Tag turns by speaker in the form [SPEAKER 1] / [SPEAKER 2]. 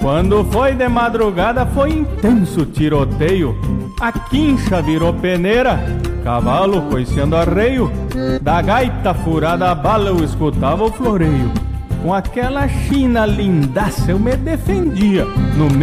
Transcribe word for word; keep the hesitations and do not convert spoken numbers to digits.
[SPEAKER 1] Quando foi de madrugada foi intenso tiroteio. A quincha virou peneira, cavalo coiceando arreio. Da gaita furada a bala eu escutava o floreio. Com aquela china lindaça eu me defendia no